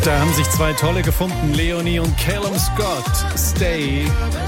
Da haben sich zwei Tolle gefunden, Leonie und Callum Scott. Stay.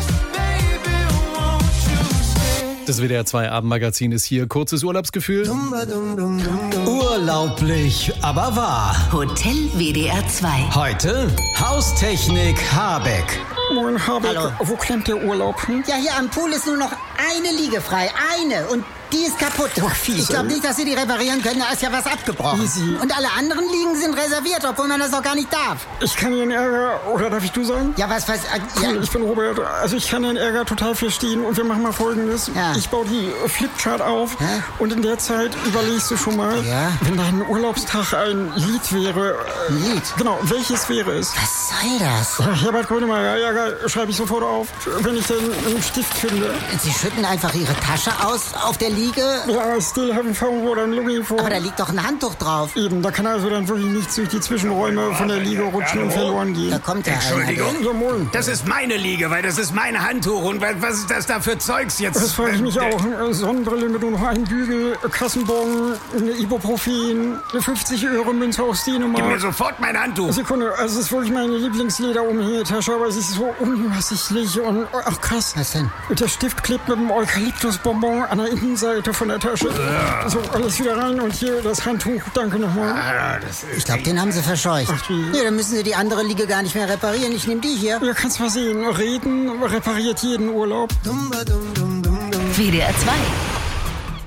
Das WDR 2 Abendmagazin ist hier. Kurzes Urlaubsgefühl. Urlaublich, aber wahr. Hotel WDR 2. Heute Haustechnik Habeck. Moin Habeck, Hallo. wo klemmt der Urlaub? Ja, hier am Pool ist nur noch eine Liege frei. Eine. Und die ist kaputt. Ich glaube nicht, dass Sie die reparieren können. Da ist ja was abgebrochen. Easy. Und alle anderen Liegen sind reserviert, obwohl man das noch gar nicht darf. Ich kann Ihren Ärger, oder darf ich du sagen? Ja, was? Cool, Ja. ich bin Robert. Also ich kann Ihren Ärger total verstehen und wir machen mal Folgendes. Ja. Ich baue die Flipchart auf Hä? und in der Zeit überlegst du schon mal, Ja. wenn dein Urlaubstag ein Lied wäre. Ein Lied? Genau, welches wäre es? Was soll das? Herbert Grönemeyer, ja, geil, schreibe ich sofort auf, wenn ich den einen Stift finde. Sie schütten einfach Ihre Tasche aus auf der Liege. Ja, still haven't found what I'm looking for. Aber da liegt doch ein Handtuch drauf. Eben, da kann also dann wirklich nichts durch die Zwischenräume von der Liege rutschen und verloren gehen. Da kommt ja Entschuldigung? einer. Ja, moin. Das ist meine Liege, weil das ist mein Handtuch. Und was ist das da für Zeugs jetzt? Das frage ich mich auch. Sonnenbrille mit nur noch einem Bügel, Kassenbon, eine Ibuprofen, eine 50-Euro-Münze aus Gib mir Dänemark. sofort mein Handtuch. Sekunde, also es ist wirklich meine Lieblingslederumhängetasche, aber es ist so unübersichtlich und, ach krass. Was denn? Der Stift klebt mit dem Eukalyptusbonbon an der Innenseite von der Tasche. So, alles wieder rein und hier das Handtuch. Danke nochmal. Ah, das ist Ich glaube, den haben Sie verscheucht. Ach, wie? Ja, dann müssen Sie die andere Liege gar nicht mehr reparieren. Ich nehme die hier. Ja, kannst mal sehen. Reden repariert jeden Urlaub. WDR 2.